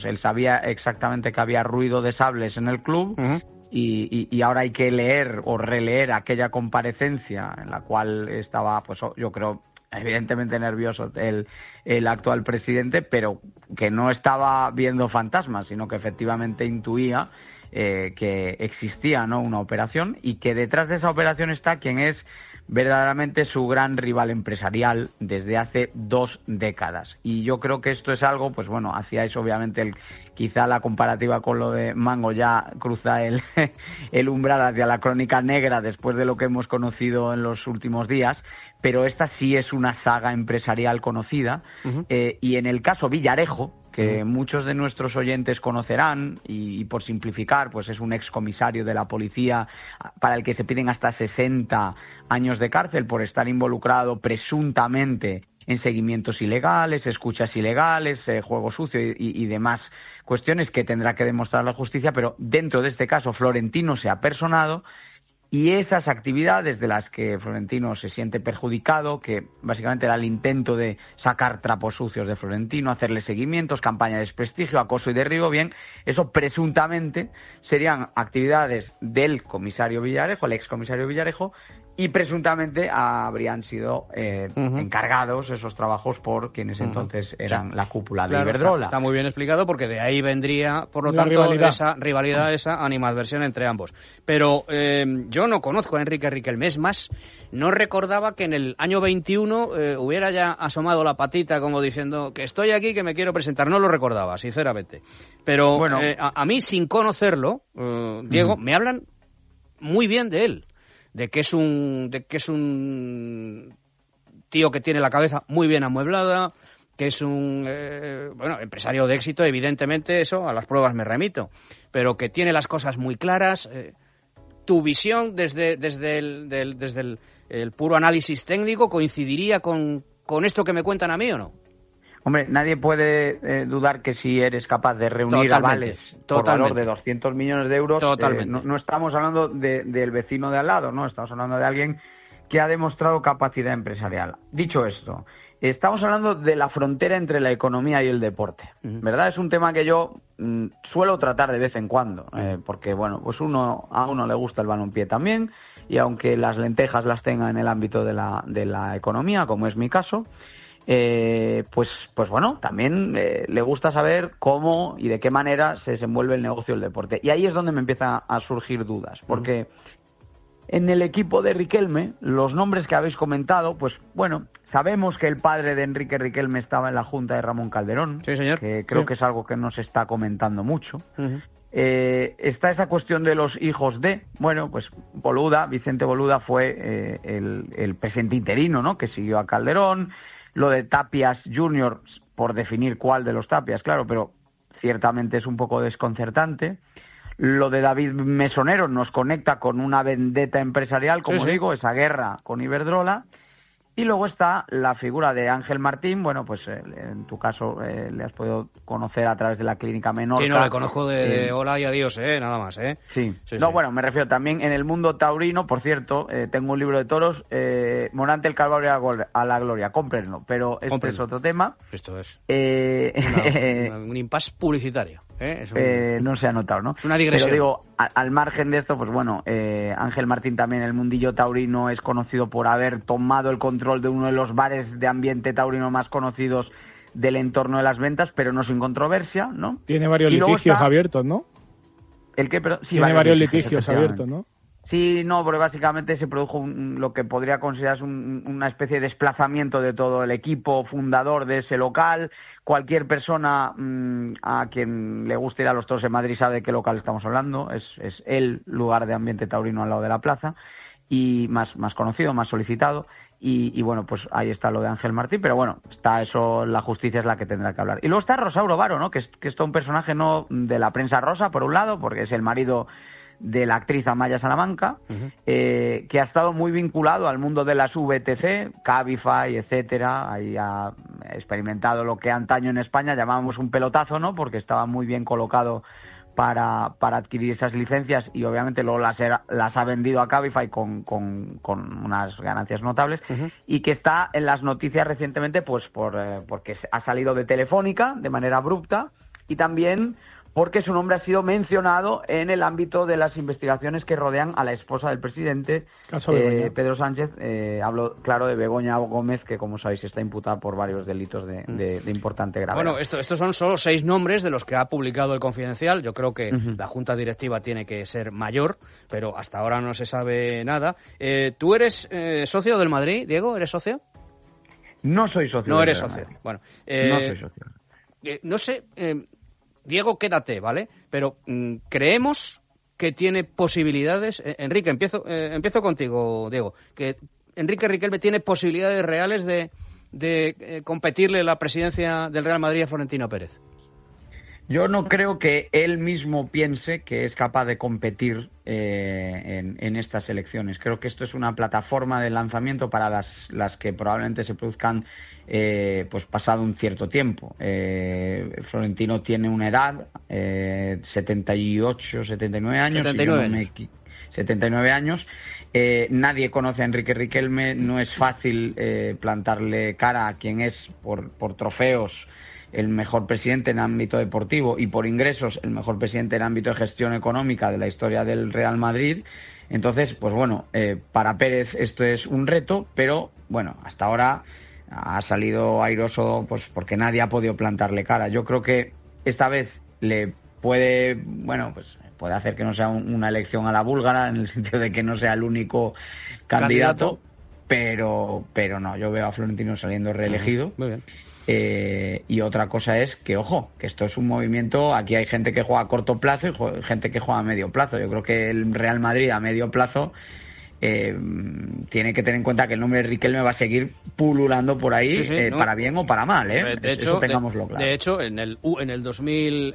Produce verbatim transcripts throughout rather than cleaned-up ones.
Él sabía exactamente que había ruido de sables en el club. Uh-huh. Y, y, y ahora hay que leer o releer aquella comparecencia en la cual estaba, pues yo creo, evidentemente nervioso el, el actual presidente, pero que no estaba viendo fantasmas, sino que efectivamente intuía eh, que existía, ¿no?, una operación, y que detrás de esa operación está quien es verdaderamente su gran rival empresarial desde hace dos décadas. Y yo creo que esto es algo, pues bueno, hacíais obviamente el, quizá la comparativa con lo de Mango ya cruza el, el umbral hacia la crónica negra después de lo que hemos conocido en los últimos días, pero esta sí es una saga empresarial conocida. Uh-huh. eh, y en el caso Villarejo, que uh-huh. muchos de nuestros oyentes conocerán, y, y por simplificar, pues es un excomisario de la policía para el que se piden hasta sesenta años de cárcel por estar involucrado presuntamente en seguimientos ilegales, escuchas ilegales, eh, juego sucio y, y, y demás cuestiones que tendrá que demostrar la justicia, pero dentro de este caso Florentino se ha personado. Y esas actividades de las que Florentino se siente perjudicado, que básicamente era el intento de sacar trapos sucios de Florentino, hacerle seguimientos, campaña de desprestigio, acoso y derribo, bien, eso presuntamente serían actividades del comisario Villarejo, el excomisario Villarejo, y presuntamente habrían sido eh, uh-huh. encargados esos trabajos por quienes uh-huh. entonces eran sí. la cúpula de claro, Iberdrola. Está, está muy bien explicado, porque de ahí vendría, por lo la tanto, rivalidad. esa rivalidad, esa animadversión entre ambos. Pero eh, yo no conozco a Enrique Riquelme, es más, no recordaba que en el año veintiuno eh, hubiera ya asomado la patita como diciendo que estoy aquí, que me quiero presentar. No lo recordaba, sinceramente. Pero bueno, eh, a, a mí, sin conocerlo, eh, Diego, uh-huh. me hablan muy bien de él. de que es un de que es un tío que tiene la cabeza muy bien amueblada, que es un eh, bueno, empresario de éxito, evidentemente, eso a las pruebas me remito, pero que tiene las cosas muy claras. Eh, tu visión desde desde el del, desde el, el puro análisis técnico coincidiría con con esto que me cuentan a mí, ¿o no? Hombre, nadie puede eh, dudar que si eres capaz de reunir totalmente, avales por totalmente. valor de doscientos millones de euros, eh, no, no estamos hablando de, del vecino de al lado, no, estamos hablando de alguien que ha demostrado capacidad empresarial. Dicho esto, estamos hablando de la frontera entre la economía y el deporte, uh-huh. ¿verdad? Es un tema que yo mm, suelo tratar de vez en cuando, eh, porque, bueno, pues uno a uno le gusta el balompié también, y aunque las lentejas las tenga en el ámbito de la, de la economía, como es mi caso, Eh, pues, pues bueno, también eh, le gusta saber cómo y de qué manera se desenvuelve el negocio del deporte. Y ahí es donde me empiezan a surgir dudas, porque en el equipo de Riquelme, los nombres que habéis comentado, pues bueno, sabemos que el padre de Enrique Riquelme estaba en la junta de Ramón Calderón, sí, señor. que creo sí. que es algo que no se está comentando mucho. Uh-huh. Eh, está esa cuestión de los hijos de, bueno, pues Boluda, Vicente Boluda fue eh, el, el presidente interino, ¿no?, que siguió a Calderón. Lo de Tapias junior, por definir cuál de los Tapias, claro, pero ciertamente es un poco desconcertante. Lo de David Mesonero nos conecta con una vendetta empresarial, como sí, sí. digo, esa guerra con Iberdrola. Y luego está la figura de Ángel Martín. Bueno, pues eh, en tu caso eh, le has podido conocer a través de la Clínica Menorca. Sí, no, le conozco de, de eh, hola y adiós, eh, nada más, ¿eh? Sí. sí no, sí. bueno, me refiero también en el mundo taurino, por cierto, eh, tengo un libro de toros, eh, Morante el Calvario a la Gloria, cómprenlo, pero este Cómprenlo. es otro tema. Esto es eh, una, una, un impasse publicitario. ¿eh? Es un, eh, no se ha notado, ¿no? Es una digresión. Pero digo, a, al margen de esto, pues bueno, eh, Ángel Martín también en el mundillo taurino es conocido por haber tomado el control de uno de los bares de ambiente taurino más conocidos del entorno de las ventas, pero no sin controversia, ¿no? Tiene varios litigios está... abiertos, ¿no? ¿El qué? Pero, sí, Tiene varios, varios litigios, litigios abiertos, ¿no? Sí, no, porque básicamente se produjo un, lo que podría considerarse un, una especie de desplazamiento de todo el equipo fundador de ese local. Cualquier persona mmm, a quien le guste ir a los toros en Madrid sabe de qué local estamos hablando. Es, es el lugar de ambiente taurino al lado de la plaza, y más, más conocido, más solicitado. Y, y bueno, pues ahí está lo de Ángel Martín, pero bueno, está eso, la justicia es la que tendrá que hablar. Y luego está Rosauro Varo, ¿no? Que es, que es todo un personaje no de la prensa rosa, por un lado, porque es el marido de la actriz Amaya Salamanca, uh-huh. eh, que ha estado muy vinculado al mundo de las V T C, Cabify, etcétera. Ahí ha experimentado lo que antaño en España llamábamos un pelotazo, ¿no? Porque estaba muy bien colocado para, para adquirir esas licencias, y obviamente luego las, era, las ha vendido a Cabify con, con, con unas ganancias notables, uh-huh. y que está en las noticias recientemente pues por eh, porque ha salido de Telefónica de manera abrupta y también porque su nombre ha sido mencionado en el ámbito de las investigaciones que rodean a la esposa del presidente, eh, Pedro Sánchez. Eh, hablo, claro, de Begoña Gómez, que, como sabéis, está imputada por varios delitos de, de, de importante gravedad. Bueno, esto, estos son solo seis nombres de los que ha publicado el Confidencial. Yo creo que uh-huh. la Junta Directiva tiene que ser mayor, pero hasta ahora no se sabe nada. Eh, ¿Tú eres eh, socio del Madrid, Diego? ¿Eres socio? No soy socio. No eres socio. Bueno, eh, no soy socio. Eh, no sé... Eh, Diego, quédate, ¿vale? Pero mmm, creemos que tiene posibilidades... Eh, Enrique, empiezo eh, empiezo contigo, Diego. Que Enrique Riquelme tiene posibilidades reales de, de eh, competirle la presidencia del Real Madrid a Florentino Pérez. Yo no creo que él mismo piense que es capaz de competir eh, en, en estas elecciones. Creo que esto es una plataforma de lanzamiento para las, las que probablemente se produzcan eh, pues pasado un cierto tiempo. Eh, Florentino tiene una edad, eh, setenta y ocho, setenta y nueve años. setenta y nueve no años. Me, setenta y nueve años. Eh, nadie conoce a Enrique Riquelme. No es fácil eh, plantarle cara a quien es por, por trofeos el mejor presidente en ámbito deportivo y por ingresos el mejor presidente en ámbito de gestión económica de la historia del Real Madrid. Entonces, pues bueno, eh, para Pérez esto es un reto, pero bueno, hasta ahora ha salido airoso pues porque nadie ha podido plantarle cara. Yo creo que esta vez le puede, bueno, pues puede hacer que no sea un, una elección a la búlgara, en el sentido de que no sea el único candidato, candidato. pero pero no, yo veo a Florentino saliendo reelegido. Uh-huh. Muy bien. Eh, y otra cosa es que, ojo, que esto es un movimiento, aquí hay gente que juega a corto plazo y jo- gente que juega a medio plazo. Yo creo que el Real Madrid a medio plazo eh, tiene que tener en cuenta que el nombre de Riquelme va a seguir pululando por ahí, sí, sí, eh, no. para bien o para mal, ¿eh? De hecho, eso tengámoslo claro. De hecho, en el, en el dos mil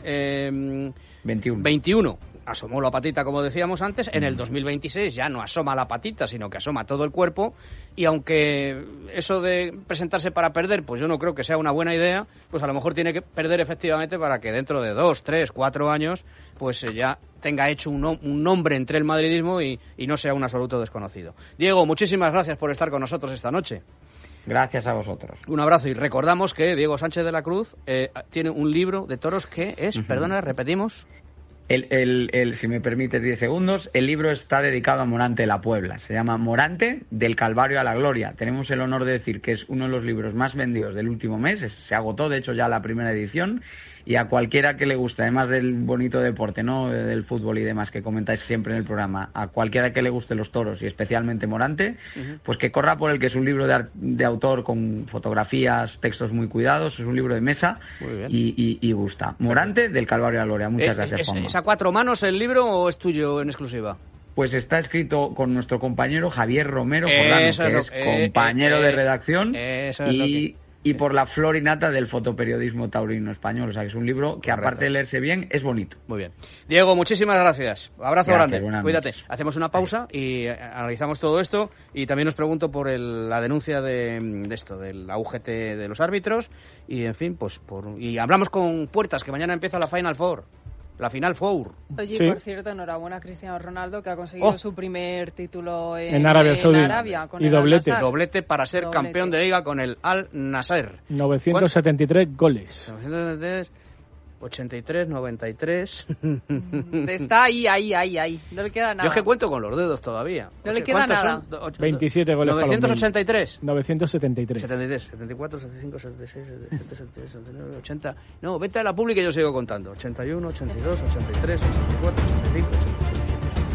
veintiuno asomó la patita, como decíamos antes. En el dos mil veintiséis ya no asoma la patita, sino que asoma todo el cuerpo. Y aunque eso de presentarse para perder, pues yo no creo que sea una buena idea, pues a lo mejor tiene que perder efectivamente para que dentro de dos, tres, cuatro años, pues ya tenga hecho un, no, un nombre entre el madridismo y, y no sea un absoluto desconocido. Diego, muchísimas gracias por estar con nosotros esta noche. Gracias a vosotros. Un abrazo y recordamos que Diego Sánchez de la Cruz eh, tiene un libro de toros que es, uh-huh. perdona, repetimos... El, el, el, si me permites diez segundos, el libro está dedicado a Morante de la Puebla. Se llama Morante, del Calvario a la Gloria. Tenemos el honor de decir que es uno de los libros más vendidos del último mes. Se agotó, de hecho, ya la primera edición. Y a cualquiera que le guste, además del bonito deporte, ¿no?, del fútbol y demás que comentáis siempre en el programa, a cualquiera que le guste los toros y especialmente Morante, uh-huh. pues que corra por el, que es un libro de, art- de autor con fotografías, textos muy cuidados, es un libro de mesa y, y, y gusta. Morante, del Calvario a la Gloria. Muchas ¿Es, gracias, es, Juanma. ¿Es a cuatro manos el libro o es tuyo en exclusiva? Pues está escrito con nuestro compañero Javier Romero Jordano, que es, lo, es compañero eh, eh, de redacción eso es y... lo que... y por la flor y nata del fotoperiodismo taurino español. O sea, que es un libro que, correcto, aparte de leerse bien, es bonito. Muy bien. Diego, muchísimas gracias. Abrazo gracias, grande. Cuídate. Noches. Hacemos una pausa y analizamos todo esto. Y también os pregunto por el, la denuncia de, de esto, del A U G T de los árbitros. Y, en fin, pues... por y hablamos con Puertas, que mañana empieza la Final Four. La Final Four. Oye, sí. por cierto, enhorabuena a Cristiano Ronaldo, que ha conseguido oh. su primer título en, en Arabia Saudí. En Arabia, con y el doblete. Doblete para ser doblete. campeón de liga con el Al Nasser. novecientos setenta y tres goles. novecientos setenta y tres, ochenta y tres, noventa y tres. Está ahí, ahí, ahí, ahí. No le queda nada. Yo es que cuento con los dedos todavía. No le queda nada. Son? veintisiete goles. novecientos ochenta y tres. novecientos setenta y tres. setenta y tres, setenta y cuatro, setenta y cinco, setenta y seis, setenta y siete, setenta y ocho, setenta y nueve, ochenta. No, vete a la pública y yo sigo contando. ochenta y uno, ochenta y dos, ochenta y tres, ochenta y cuatro, ochenta y cinco, ochenta y seis.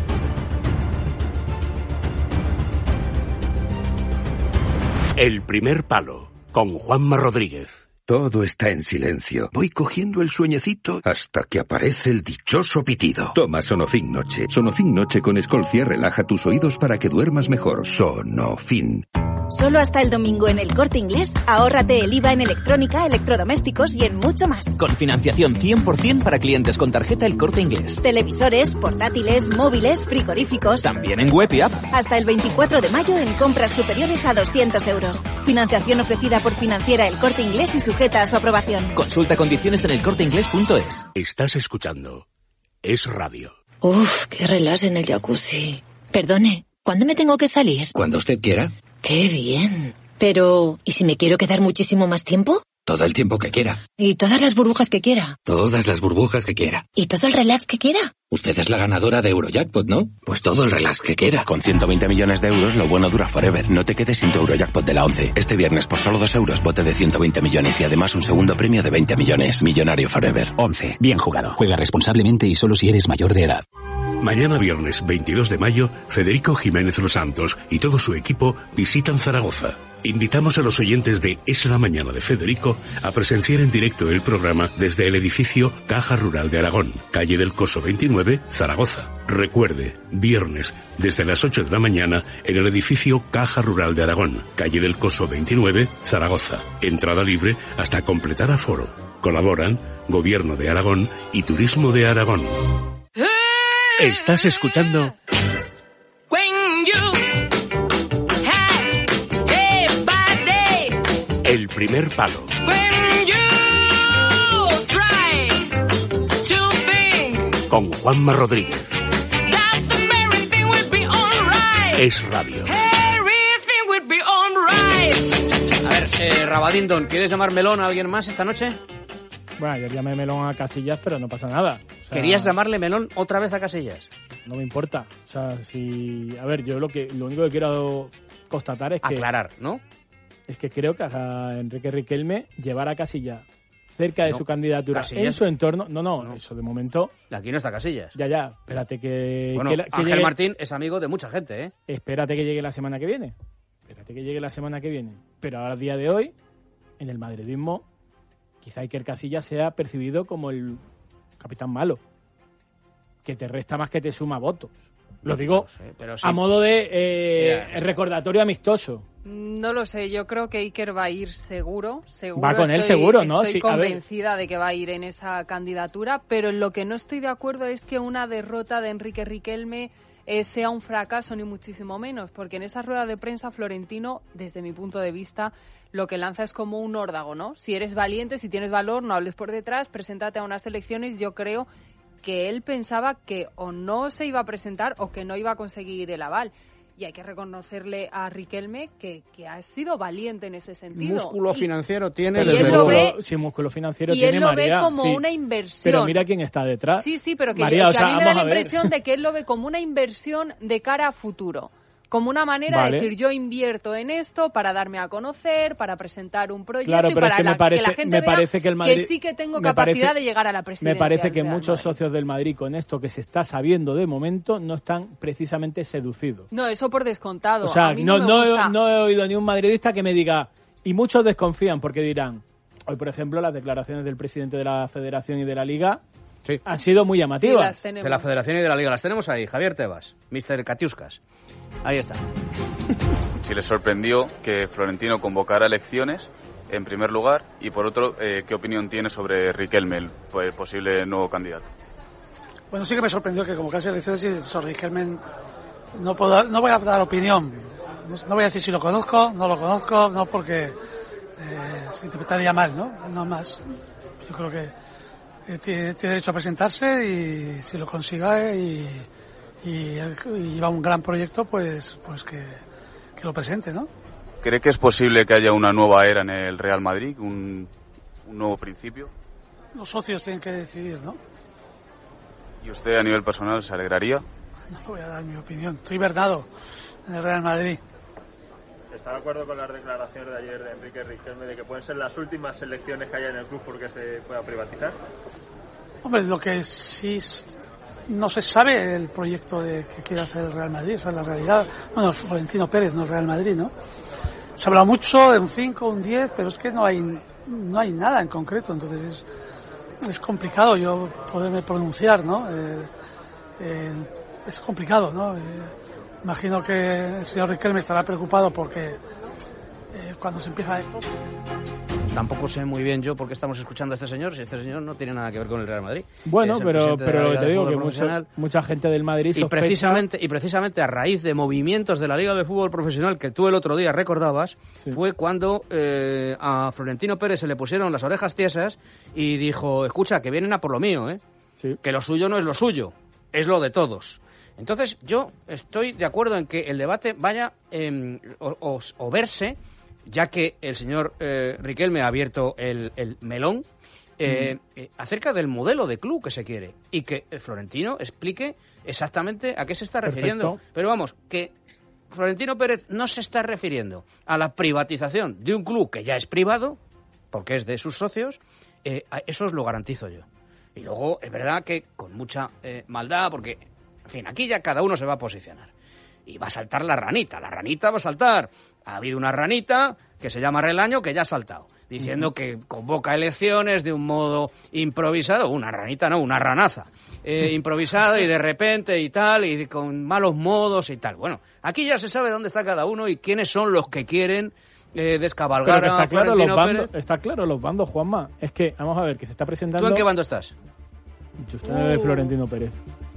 El primer palo, con Juanma Rodríguez. Todo está en silencio. Voy cogiendo el sueñecito hasta que aparece el dichoso pitido. Toma Sonofin Noche. Sonofin Noche con Escolcia relaja tus oídos para que duermas mejor. Sonofin. Solo hasta el domingo en El Corte Inglés, ahórrate el I V A en electrónica, electrodomésticos y en mucho más. Con financiación cien por ciento para clientes con tarjeta El Corte Inglés. Televisores, portátiles, móviles, frigoríficos. También en web y app. Hasta el veinticuatro de mayo en compras superiores a doscientos euros. Financiación ofrecida por Financiera El Corte Inglés y sujeta a su aprobación. Consulta condiciones en elcorteinglés punto es. Estás escuchando Es Radio. Uf, qué relax en el jacuzzi. Perdone, ¿cuándo me tengo que salir? Cuando usted quiera. ¡Qué bien! Pero, ¿y si me quiero quedar muchísimo más tiempo? Todo el tiempo que quiera. Y todas las burbujas que quiera. Todas las burbujas que quiera. Y todo el relax que quiera. Usted es la ganadora de Eurojackpot, ¿no? Pues todo el relax que quiera. Con ciento veinte millones de euros, lo bueno dura forever. No te quedes sin tu Eurojackpot de la once. Este viernes, por solo dos euros, bote de ciento veinte millones y además un segundo premio de veinte millones. Millonario forever. once. Bien jugado. Juega responsablemente y solo si eres mayor de edad. Mañana viernes veintidós de mayo, Federico Jiménez Los Santos y todo su equipo visitan Zaragoza. Invitamos a los oyentes de Es la Mañana de Federico a presenciar en directo el programa desde el edificio Caja Rural de Aragón, calle del Coso veintinueve, Zaragoza. Recuerde, viernes desde las ocho de la mañana en el edificio Caja Rural de Aragón, calle del Coso veintinueve, Zaragoza. Entrada libre hasta completar aforo. Colaboran Gobierno de Aragón y Turismo de Aragón. Estás escuchando El Primer Palo con Juanma Rodríguez. Es radio. A ver, eh, Rabadindon, ¿quieres llamar melón a alguien más esta noche? Bueno, yo llamé melón a Casillas, pero no pasa nada. O sea, ¿querías llamarle melón otra vez a Casillas? No me importa. O sea, si... A ver, yo lo que lo único que quiero constatar es que... Aclarar, ¿no? Es que creo que a Enrique Riquelme llevar a Casillas cerca de no, su candidatura Casillas. En su entorno... No, no, no, eso de momento... Aquí no está Casillas. Ya, ya, espérate que... Bueno, que, la, que Ángel llegue... Martín es amigo de mucha gente, ¿eh? Espérate que llegue la semana que viene. Espérate que llegue la semana que viene. Pero ahora, a día de hoy, en el madridismo, quizá Iker Casillas sea percibido como el capitán malo, que te resta más que te suma votos. Lo digo no sé, pero sí. a modo de eh, Mira, recordatorio amistoso. No lo sé, yo creo que Iker va a ir seguro. seguro va con estoy, él seguro, ¿no? Estoy Sí, a ver. convencida de que va a ir en esa candidatura, pero en lo que no estoy de acuerdo es que una derrota de Enrique Riquelme eh, sea un fracaso, ni muchísimo menos, porque en esa rueda de prensa Florentino, desde mi punto de vista, lo que lanza es como un órdago, ¿no? Si eres valiente, si tienes valor, no hables por detrás, preséntate a unas elecciones. Yo creo que él pensaba que o no se iba a presentar o que no iba a conseguir el aval. Y hay que reconocerle a Riquelme que, que ha sido valiente en ese sentido. Músculo y, financiero tiene. y Desde él lo ve, sí, músculo financiero y tiene él lo María, ve como sí. una inversión. Pero mira quién está detrás. Sí, sí, pero que, María, que o sea, a mí me da vamos la a ver. impresión de que él lo ve como una inversión de cara a futuro. Como una manera Vale. de decir, yo invierto en esto para darme a conocer, para presentar un proyecto Claro, y pero para es que la, me parece, que la gente me vea parece que, el Madrid, que sí que tengo me capacidad parece, de llegar a la presidencia. Me parece del que Real muchos Madrid. socios del Madrid con esto que se está sabiendo de momento no están precisamente seducidos. No, eso por descontado. O sea, a mí no, no, me no, gusta. he, no he oído ni un madridista que me diga, y muchos desconfían porque dirán, hoy por ejemplo las declaraciones del presidente de la Federación y de la Liga sí. han sido muy Sí, llamativas. las tenemos. De la Federación y de la Liga. Las tenemos ahí. Javier Tebas, mister Katiuskas. Ahí está. Si les sorprendió que Florentino convocara elecciones, en primer lugar, y por otro, eh, ¿qué opinión tiene sobre Riquelme, el, el posible nuevo candidato? Bueno, sí que me sorprendió que convocase elecciones y sobre Riquelme no, puedo, no voy a dar opinión. No, no voy a decir si lo conozco, no lo conozco, no porque eh, se interpretaría mal, ¿no? No más. Yo creo que eh, tiene, tiene derecho a presentarse y si lo consiga y, y, y lleva un gran proyecto, pues, pues que, que lo presente, ¿no? ¿Cree que es posible que haya una nueva era en el Real Madrid, un, un nuevo principio? Los socios tienen que decidir, ¿no? ¿Y usted a nivel personal se alegraría? No voy a dar mi opinión. Estoy verdado en el Real Madrid. ¿Está de acuerdo con las declaraciones de ayer de Enrique Riquelme de que pueden ser las últimas elecciones que haya en el club porque se pueda privatizar? Hombre, lo que sí no se sabe el proyecto de que quiere hacer el Real Madrid, esa es la realidad. Bueno, Florentino Pérez, no el Real Madrid, ¿no? Se ha hablado mucho de un cinco, un diez, pero es que no hay no hay nada en concreto, entonces es, es complicado yo poderme pronunciar, ¿no? Eh, eh, es complicado, ¿no? Eh, imagino que el señor Riquelme estará preocupado porque eh, cuando se empieza esto... Tampoco sé muy bien yo por qué estamos escuchando a este señor, si este señor no tiene nada que ver con el Real Madrid. Bueno, pero, pero te digo que mucho, Profesional. mucha gente del Madrid Y sospecha... precisamente, y precisamente a raíz de movimientos de la Liga de Fútbol Profesional que tú el otro día recordabas, sí. fue cuando eh, a Florentino Pérez se le pusieron las orejas tiesas y dijo, escucha, que vienen a por lo mío, ¿eh? Sí. Que lo suyo no es lo suyo, es lo de todos. Entonces yo estoy de acuerdo en que el debate vaya eh, o, o, o verse ya que el señor eh, Riquelme ha abierto el, el melón, eh, mm. eh, acerca del modelo de club que se quiere y que el Florentino explique exactamente a qué se está refiriendo. Perfecto. Pero vamos, que Florentino Pérez no se está refiriendo a la privatización de un club que ya es privado, porque es de sus socios, eh, eso os lo garantizo yo. Y luego, es verdad que con mucha eh, maldad, porque, en fin, aquí ya cada uno se va a posicionar. Y va a saltar la ranita, la ranita va a saltar. Ha habido una ranita que se llama Relaño que ya ha saltado, diciendo uh-huh. que convoca elecciones de un modo improvisado. Una ranita, no, una ranaza. Eh, improvisado y de repente y tal, y con malos modos y tal. Bueno, aquí ya se sabe dónde está cada uno y quiénes son los que quieren eh, descabalgar. Pero que está a claro los bandos, Pérez. está claro los bandos, Juanma. Es que, vamos a ver, que se está presentando... ¿Tú en qué bando estás? Yo estoy en el de Florentino Pérez.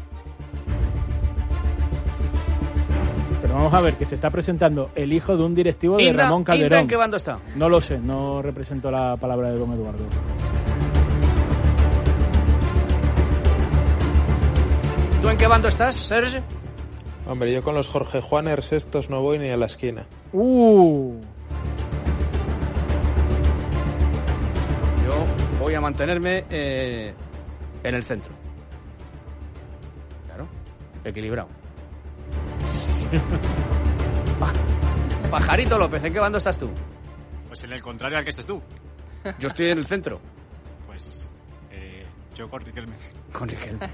Pero vamos a ver, que se está presentando el hijo de un directivo de Inda, Ramón Calderón. ¿Inda en qué bando está? No lo sé, no represento la palabra de don Eduardo. ¿Tú en qué bando estás, Sergio? Hombre, yo con los Jorge Juaners estos no voy ni a la esquina. Uh. Yo voy a mantenerme eh, en el centro. Claro, equilibrado. Pajarito López, ¿en qué bando estás tú? Pues en el contrario al que estés tú. Yo estoy en el centro. Pues eh, yo con Riquelme. Con Riquelme.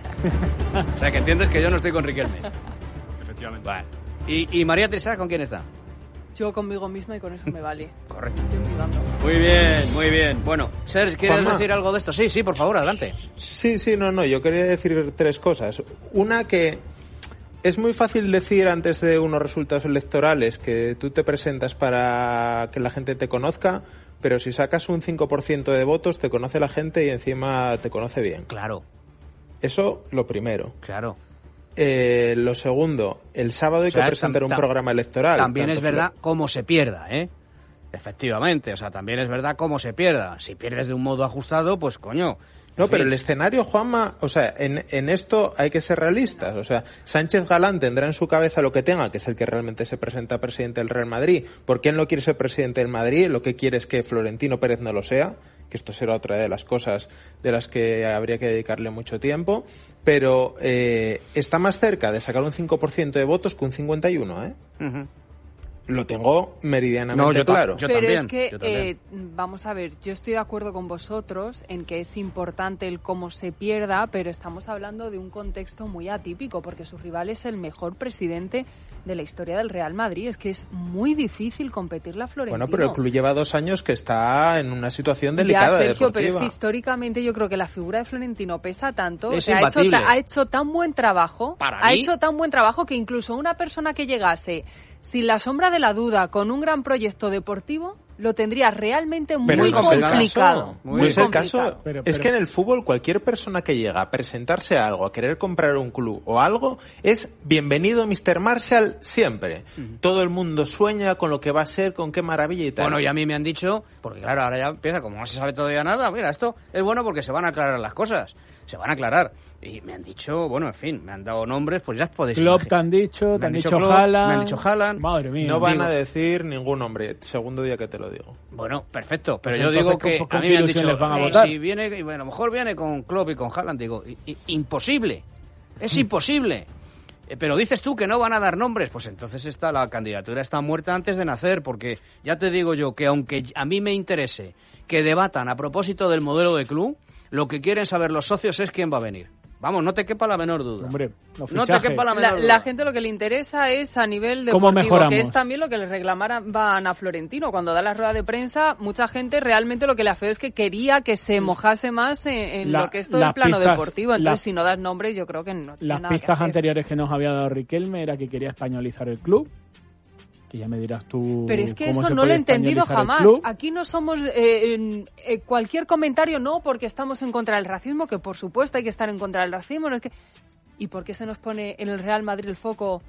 O sea, que entiendes que yo no estoy con Riquelme. Efectivamente. Vale. ¿Y, y María Teresa con quién está? Yo conmigo misma y con eso me vale. Correcto. Estoy cuidando. Muy bien, muy bien. Bueno, Sergio, ¿quieres Juanma. decir algo de esto? Sí, sí, por favor, adelante. Sí, sí, no, no, yo quería decir tres cosas. Una, que es muy fácil decir antes de unos resultados electorales que tú te presentas para que la gente te conozca, pero si sacas un cinco por ciento de votos te conoce la gente y encima te conoce bien. Claro. Eso, lo primero. Claro. Eh, lo segundo, el sábado hay o sea, que presentar tam, un tam, programa electoral. También es verdad cómo se pierda, ¿eh? Efectivamente, o sea, también es verdad cómo se pierda. Si pierdes de un modo ajustado, pues coño... No, pero el escenario, Juanma, o sea, en, en esto hay que ser realistas. O sea, Sánchez Galán tendrá en su cabeza lo que tenga, que es el que realmente se presenta presidente del Real Madrid. ¿Por qué él no quiere ser presidente del Madrid? Lo que quiere es que Florentino Pérez no lo sea, que esto será otra de las cosas de las que habría que dedicarle mucho tiempo. Pero eh, está más cerca de sacar un cinco por ciento de votos que un cincuenta y uno, ¿eh? Uh-huh. Lo tengo meridianamente no, yo claro. Yo Pero también, es que, yo también. eh, vamos a ver, yo estoy de acuerdo con vosotros en que es importante el cómo se pierda, pero estamos hablando de un contexto muy atípico, porque su rival es el mejor presidente de la historia del Real Madrid. Es que es muy difícil competirle a Florentino. Bueno, pero el club lleva dos años que está en una situación delicada. Ya, Sergio, deportiva. Pero es que históricamente yo creo que la figura de Florentino pesa tanto, es o sea, ha, hecho ta- ha hecho tan buen trabajo, Para ha mí, hecho tan buen trabajo que incluso una persona que llegase sin la sombra de la duda, con un gran proyecto deportivo, lo tendría realmente muy pero complicado. Muy es el caso. Pero, pero, es que en el fútbol cualquier persona que llega a presentarse a algo, a querer comprar un club o algo, es bienvenido mister Marshall siempre. Uh-huh. Todo el mundo sueña con lo que va a ser, con qué maravilla y tal. Bueno, y a mí me han dicho, porque claro, ahora ya empieza, como no se sabe todavía nada, mira, esto es bueno porque se van a aclarar las cosas. Se van a aclarar. Y me han dicho, bueno, en fin, me han dado nombres, pues ya os podéis Klopp te han dicho, te han dicho Haaland. Me han dicho Haaland. Madre mía. No van digo, a decir ningún nombre, segundo día que te lo digo. Bueno, perfecto, pero pues yo digo que con, con a mí me han dicho, les van a votar. Si viene, y bueno, a lo mejor viene con Klopp y con Haaland, digo, i, i, imposible, es imposible. Eh, pero dices tú que no van a dar nombres, pues entonces está la candidatura está muerta antes de nacer, porque ya te digo yo que aunque a mí me interese que debatan a propósito del modelo de club, lo que quieren saber los socios es quién va a venir. Vamos, no te quepa la menor duda. Hombre, no te quepa la menor la, duda. La gente lo que le interesa es a nivel deportivo, que es también lo que le reclamaban a Florentino. Cuando da la rueda de prensa, mucha gente realmente lo que le afeó es que quería que se mojase más en, en la, lo que es todo el plano pistas, deportivo. Entonces, la, si no das nombres, yo creo que no tiene Las nada pistas que hacer. anteriores que nos había dado Riquelme era que quería españolizar el club. Que ya me dirás tú. Pero es que cómo eso se no lo he puede entendido españolizar jamás. Aquí no somos eh, en, eh, cualquier comentario no porque estamos en contra del racismo, que por supuesto hay que estar en contra del racismo. No es que ¿y por qué se nos pone en el Real Madrid el foco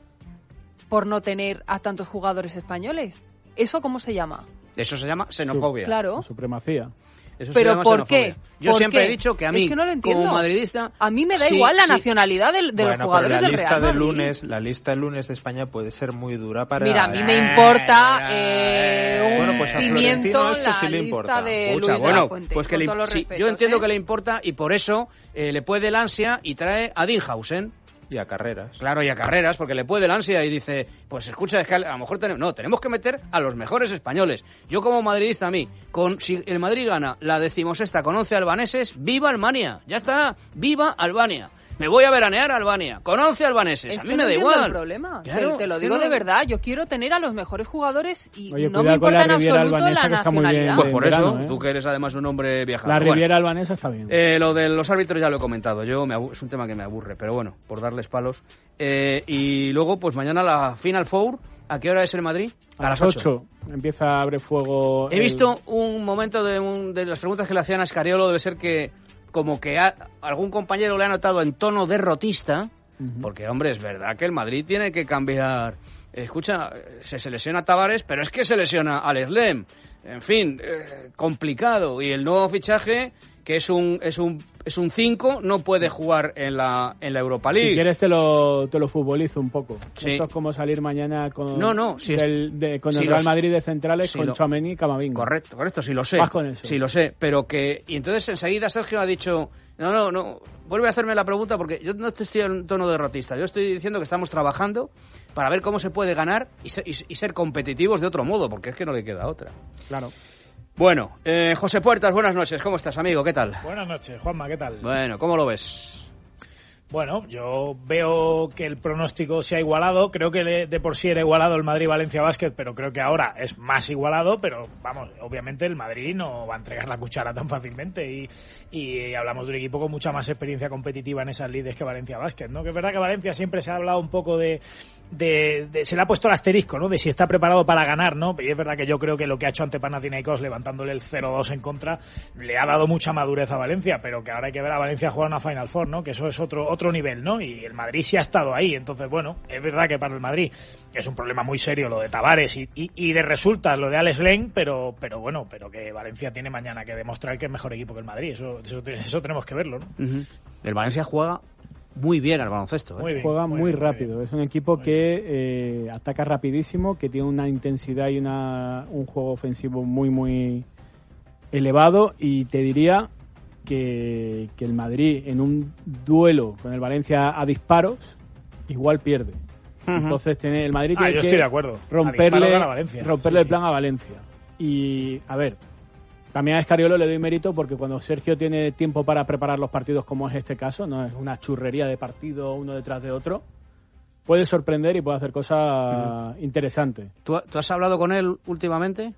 por no tener a tantos jugadores españoles? ¿Eso cómo se llama? Eso se llama xenofobia. Claro. Supremacía. Eso ¿Pero por qué? Yo ¿Por siempre qué? he dicho que a mí, es que no lo entiendo. como madridista... A mí me da sí, igual la sí. nacionalidad de, de bueno, los jugadores pero la del lista Real de Madrid. lunes, la lista de lunes de España puede ser muy dura para... Mira, a mí me importa eh, un bueno, pues a pimiento esto sí la le lista importa. de Escucha, Luis bueno, de la Fuente. pues que con le, todos los sí, respetos, yo entiendo ¿eh? que le importa y por eso eh, le puede el ansia y trae a Dinhausen. Y a Carreras. Claro, y a Carreras, porque le puede el ansia y dice, pues escucha, es que a lo mejor tenemos... No, tenemos que meter a los mejores españoles. Yo como madridista, a mí, con si el Madrid gana la decimosexta con once albaneses, ¡viva Albania! Ya está, ¡viva Albania! Me voy a veranear a Albania, con once albaneses, Es a mí que me no da entiendo igual. el problema. Claro, te, te lo que digo no. de verdad, yo quiero tener a los mejores jugadores y Oye, no me cuidado con importa la en Riviera absoluto albanesa, la que está muy bien. nacionalidad. Pues por verano, eso, ¿eh? tú que eres además un hombre viajado. La Bueno, Riviera albanesa está bien. Eh, lo de los árbitros ya lo he comentado, yo me abu- es un tema que me aburre, pero bueno, por darles palos. Eh, y luego, pues mañana la Final Four, ¿a qué hora es el Madrid? A, a las ocho. Empieza a abrir fuego. He el... visto un momento de, un, de las preguntas que le hacían a Escariolo, debe ser que como que a, algún compañero le ha notado en tono derrotista, uh-huh. porque hombre, es verdad que el Madrid tiene que cambiar. Escucha, se, se lesiona Tavares, pero es que se lesiona Alex Lem. En fin, eh, complicado. Y el nuevo fichaje, que es un es un es un cinco, no puede jugar en la en la Europa League. Si quieres te lo te lo futbolizo un poco. Sí. Esto es como salir mañana con no, no, si del, es, de, con si el Real los, Madrid de centrales, si con lo, Tchouaméni y Camavinga. Correcto, correcto, sí lo sé. Vas con eso. Sí lo sé, pero que... Y entonces enseguida Sergio ha dicho... No, no, no, vuelve a hacerme la pregunta porque yo no estoy en tono derrotista. Yo estoy diciendo que estamos trabajando para ver cómo se puede ganar y ser, y, y ser competitivos de otro modo, porque es que no le queda otra. Claro. Bueno, eh, José Puertas, buenas noches. ¿Cómo estás, amigo? ¿Qué tal? Buenas noches, Juanma, ¿qué tal? Bueno, ¿cómo lo ves? Bueno, yo veo que el pronóstico se ha igualado. Creo que de por sí era igualado el Madrid-Valencia Basket, pero creo que ahora es más igualado. Pero vamos, obviamente el Madrid no va a entregar la cuchara tan fácilmente. Y, y hablamos de un equipo con mucha más experiencia competitiva en esas lides que Valencia Basket, ¿no? Que es verdad que Valencia siempre se ha hablado un poco de, de, de... Se le ha puesto el asterisco, ¿no? De si está preparado para ganar, ¿no? Y es verdad que yo creo que lo que ha hecho ante Panathinaikos, levantándole el cero dos en contra, le ha dado mucha madurez a Valencia. Pero que ahora hay que ver a Valencia jugar una Final Four, ¿no? Que eso es otro otro nivel, ¿no? Y el Madrid sí ha estado ahí. Entonces, bueno, es verdad que para el Madrid es un problema muy serio lo de Tavares y, y, y de resultas lo de Alex Len, pero pero bueno, pero que Valencia tiene mañana que demostrar que es mejor equipo que el Madrid. Eso eso, eso tenemos que verlo, ¿no? Uh-huh. El Valencia juega muy bien al baloncesto, ¿eh? Muy bien, juega muy, muy bien, rápido. Muy bien. Es un equipo muy que eh, ataca rapidísimo, que tiene una intensidad y una un juego ofensivo muy, muy elevado. Y te diría que, que el Madrid en un duelo con el Valencia a disparos igual pierde. Uh-huh. Entonces tiene, el Madrid ah, tiene yo que estoy de acuerdo. romperle, Valencia. romperle sí, el plan sí. a Valencia. Y a ver, también a Escariolo le doy mérito porque cuando Sergio tiene tiempo para preparar los partidos, como es este caso, no es una churrería de partido uno detrás de otro, puede sorprender y puede hacer cosas uh-huh. interesantes. ¿Tú, ¿Tú has hablado con él últimamente?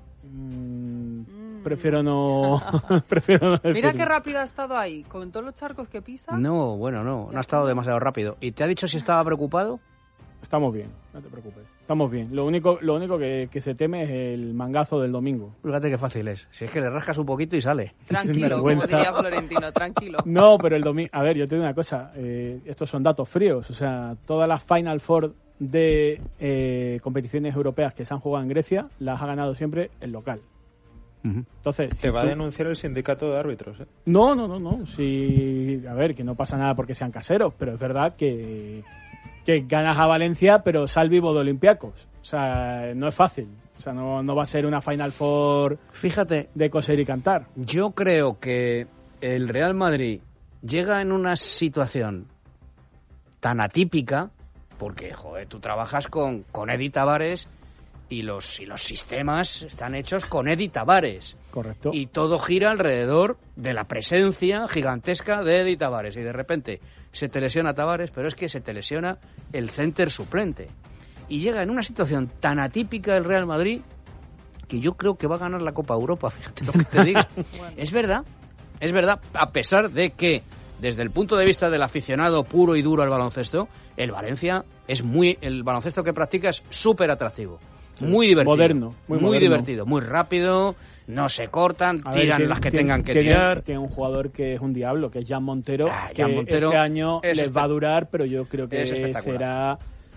Mm, prefiero no prefiero no Mira qué rápido ha estado ahí, con todos los charcos que pisa. No, bueno, no, no ha estado demasiado rápido. ¿Y te ha dicho si estaba preocupado? Estamos bien, no te preocupes. Estamos bien. Lo único lo único que, que se teme es el mangazo del domingo. Fíjate qué fácil es. Si es que le rascas un poquito y sale. Tranquilo, como diría Florentino, tranquilo. No, pero el domingo... A ver, yo te digo una cosa. Eh, estos son datos fríos. O sea, todas las Final Four de eh, competiciones europeas que se han jugado en Grecia las ha ganado siempre el local. Uh-huh. Entonces, se si va tú... a denunciar el sindicato de árbitros, ¿eh? No, no, no, no. Sí, a ver, que no pasa nada porque sean caseros, pero es verdad que... que ganas a Valencia, pero sal vivo de Olympiacos. O sea, no es fácil. O sea, no, no va a ser una Final Four. Fíjate, de coser y cantar. Yo creo que el Real Madrid llega en una situación tan atípica, porque, joder, tú trabajas con, con Edi Tavares y los, y los sistemas están hechos con Edi Tavares. Correcto. Y todo gira alrededor de la presencia gigantesca de Edi Tavares. Y de repente se te lesiona Tavares, pero es que se te lesiona el center suplente. Y llega en una situación tan atípica el Real Madrid que yo creo que va a ganar la Copa Europa, fíjate lo que te digo. Bueno. Es verdad, es verdad, a pesar de que desde el punto de vista del aficionado puro y duro al baloncesto, el Valencia es muy, el baloncesto que practica es súper atractivo. Sí, muy divertido. Moderno. Muy, muy moderno. divertido, muy rápido, no se cortan, a tiran ver, las que tiene, tengan que tiene, tirar. Tiene un jugador que es un diablo, que es Jan Montero, ah, que Jan Montero este año les va a durar, pero yo creo que será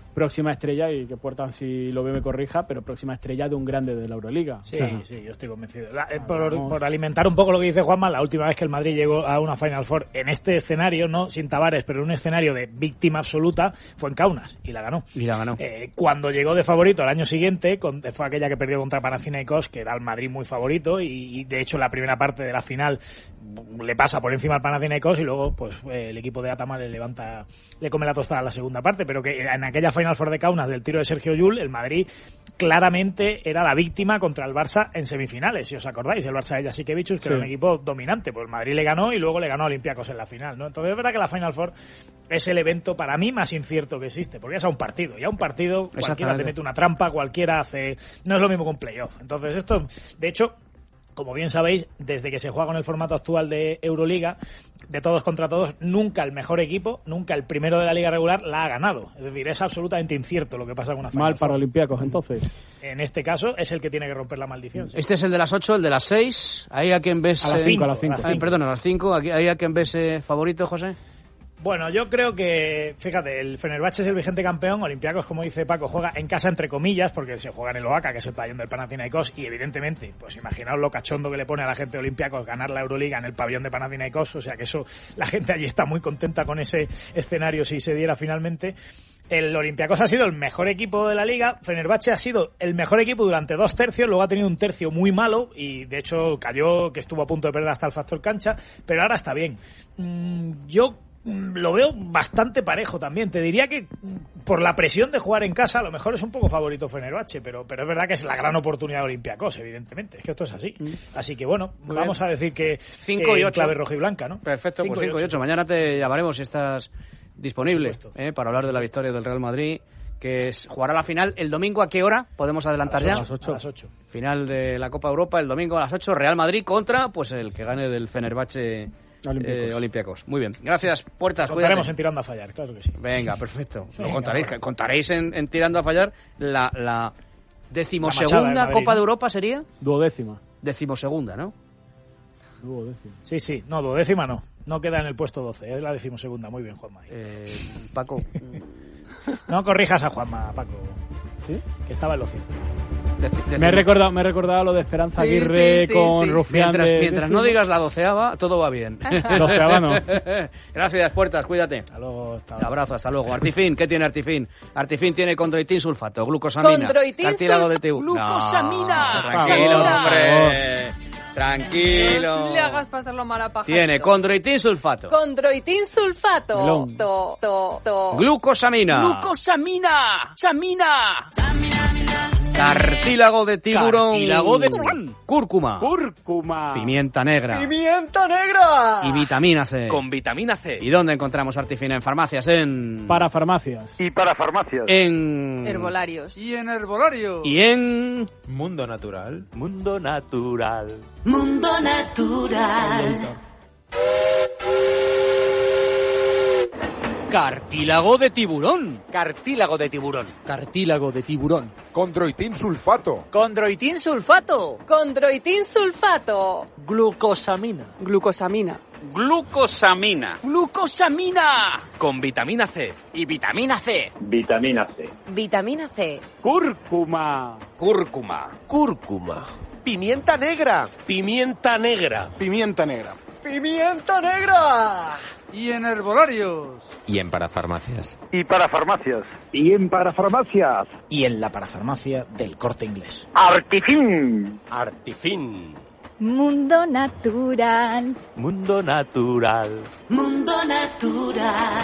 próxima estrella, y que Puerta, si lo ve, me corrija, pero próxima estrella de un grande de la Euroliga. Sí, o sea, sí, yo estoy convencido. La, eh, por, por alimentar un poco lo que dice Juanma, la última vez que el Madrid llegó a una Final Four en este escenario, no sin Tavares, pero en un escenario de víctima absoluta, fue en Kaunas, y la ganó. Y la ganó. Eh, cuando llegó de favorito el año siguiente, con, fue aquella que perdió contra Panathinaikos, que era el Madrid muy favorito, y, y de hecho la primera parte de la final le pasa por encima al Panathinaikos, y luego pues eh, el equipo de Atama le levanta, le come la tostada a la segunda parte, pero que en aquella Final Four de Kaunas del tiro de Sergio Llull, el Madrid claramente era la víctima contra el Barça en semifinales, si os acordáis, el Barça de Jasikevičius, que sí. Era un equipo dominante, pues el Madrid le ganó y luego le ganó a Olympiacos en la final, ¿no? Entonces es verdad que la Final Four es el evento para mí más incierto que existe, porque ya es a un partido, ya un partido cualquiera te mete una trampa, cualquiera hace, no es lo mismo que un playoff. Entonces esto, de hecho, como bien sabéis, desde que se juega con el formato actual de Euroliga, de todos contra todos, nunca el mejor equipo, nunca el primero de la liga regular la ha ganado. Es decir, es absolutamente incierto lo que pasa con una Final Mal para Four. Olympiacos, entonces. En este caso, es el que tiene que romper la maldición. ¿Sí? Este es el de las ocho, el de las seis. Ahí a quien ves... A las cinco, eh, a las cinco. Ay, perdón, a las cinco. Ahí a quien ves eh, favorito, José. Bueno, yo creo que, fíjate, el Fenerbahce es el vigente campeón, Olympiacos, como dice Paco, juega en casa entre comillas, porque se juega en el Oaca, que es el pabellón del Panathinaikos, y evidentemente, pues imaginaos lo cachondo que le pone a la gente de Olympiacos ganar la Euroliga en el pabellón de Panathinaikos, o sea que eso, la gente allí está muy contenta con ese escenario si se diera finalmente. El Olympiacos ha sido el mejor equipo de la liga, Fenerbahce ha sido el mejor equipo durante dos tercios, luego ha tenido un tercio muy malo y de hecho cayó, que estuvo a punto de perder hasta el factor cancha, pero ahora está bien. Mm, yo lo veo bastante parejo también. Te diría que por la presión de jugar en casa a lo mejor es un poco favorito Fenerbahce, pero, pero es verdad que es la gran oportunidad de Olympiacos, evidentemente. Es que esto es así. Así que bueno, Muy vamos bien. a decir que cinco y ocho. clave roja y blanca, ¿no? Perfecto, Cinco pues cinco y ocho. Mañana te llamaremos si estás disponible eh, para hablar de la victoria del Real Madrid, que es, jugará la final el domingo. ¿A qué hora? ¿Podemos adelantar ya? A las ocho. A las ocho. Final de la Copa Europa el domingo a las ocho. Real Madrid contra pues el que gane del Fenerbahce eh, Olympiacos. Muy bien. Gracias, Puertas. Contaremos Cuídate. en Tirando a Fallar, claro que sí. Venga, perfecto. Lo Venga, contaréis, bueno. contaréis en, en Tirando a Fallar la, la decimosegunda La machada del Madrid, Copa ¿no? de Europa sería. Duodécima. Decimosegunda, ¿no? Duodécima. Sí, sí. No, duodécima no. No queda en el puesto doce. Es la decimosegunda. Muy bien, Juanma. Eh, Paco. No corrijas a Juanma, Paco. ¿Sí? Que estaba en lo cierto. Me he recordado, me he recordado lo de Esperanza Sí, Aguirre sí, sí, con sí. Rufián. Mientras, de- mientras de- no digas la doceava, todo va bien. Doceava no. Gracias, Puertas, cuídate. Hasta luego. Hasta Un abrazo, hasta luego. Artifin, ¿qué tiene Artifin? Artifin tiene condroitin sulfato, glucosamina, Condroitin cartílago de sulfa- tibu. glucosamina. No, tranquilo, Samina. hombre. Tranquilo. No le hagas pasarlo mal a pajarito. Tiene condroitin sulfato, Condroitin sulfato. Melón. To, to, to. glucosamina, Glucosamina. Samina. cartílago de tiburón, Cartílago de cúrcuma, Cúrcuma. pimienta negra Pimienta negra. y vitamina C. Con vitamina C. ¿Y dónde encontramos Artifin? En farmacias, en... Para farmacias. Y para farmacias. En... Herbolarios. Y en herbolario. Y en... Mundo Natural. Mundo natural. Mundo natural. Cartílago de tiburón. Cartílago de tiburón. Cartílago de tiburón. Condroitin sulfato. Condroitin sulfato. Condroitin sulfato. Glucosamina. Glucosamina. Glucosamina. Glucosamina. Con vitamina C. Y vitamina C. Vitamina C. Vitamina C. Cúrcuma. Cúrcuma. Cúrcuma. Pimienta negra. Pimienta negra. Pimienta negra. Pimienta negra. Y en herbolarios. Y en parafarmacias. Y para farmacias. Y en parafarmacias. Y en la parafarmacia del Corte Inglés. Artifin. Artifin. Mundo natural. Mundo natural. Mundo natural.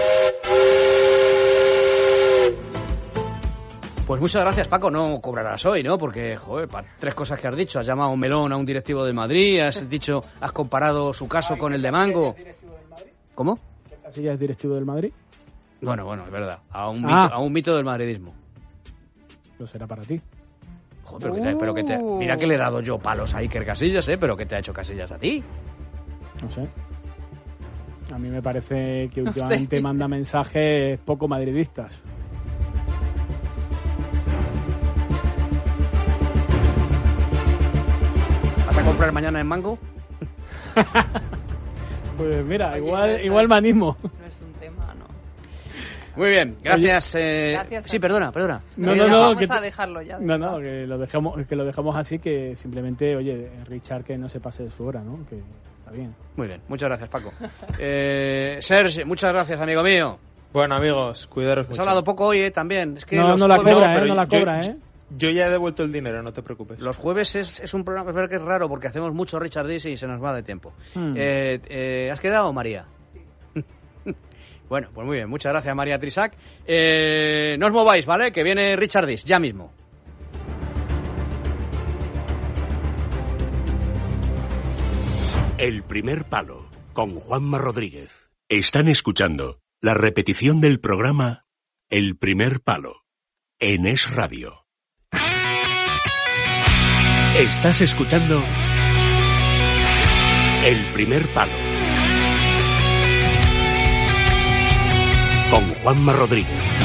Pues muchas gracias, Paco. No cobrarás hoy, ¿no? Porque, joder, para tres cosas que has dicho. Has llamado a un melón a un directivo del Madrid, has dicho, has comparado su caso con el de Mango. ¿Cómo? ¿Casilla es directivo del Madrid? Bueno, bueno, es verdad. A un, Ah. mito, a un mito del madridismo. No será para ti. Joder, pero que te, pero que te- mira que le he dado yo palos a Iker Casillas, ¿eh? Pero que te ha hecho Casillas a ti. No sé. A mí me parece que No últimamente sé. manda mensajes poco madridistas. ¿Vas a comprar mañana en Mango? Pues mira, igual, igual me animo. No es un tema, ¿no? Muy bien, gracias. Oye, eh... gracias sí, perdona, perdona. No, Eh, no, no. vamos Que a dejarlo ya. No, no, que lo dejamos, que lo dejamos así, que simplemente, oye, Richard que no se pase de su hora, ¿no? Que está bien. Muy bien, muchas gracias, Paco. eh, Serge, muchas gracias, amigo mío. Bueno, amigos, cuidaros Has mucho. hablado poco hoy, eh, también. Es que No, los no la jueves- cobra, pero ¿eh? No la yo- cobra, ¿eh? Yo ya he devuelto el dinero, no te preocupes. Los jueves es, es un programa, es verdad que es raro porque hacemos mucho Richard Dis y se nos va de tiempo. Hmm. Eh, eh, ¿Has quedado, María? Bueno, pues muy bien, muchas gracias, María Trisac. Eh, no os mováis, ¿vale? Que viene Richard Dis, ya mismo. El primer palo, con Juanma Rodríguez. Están escuchando la repetición del programa El primer palo, en Es Radio. Estás escuchando El primer palo, con Juanma Rodríguez.